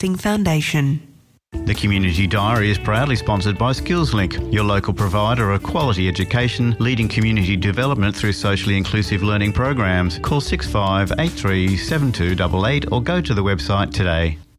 Foundation. The Community Diary is proudly sponsored by SkillsLink, your local provider of quality education, leading community development through socially inclusive learning programs. Call 6583 7288 or go to the website today.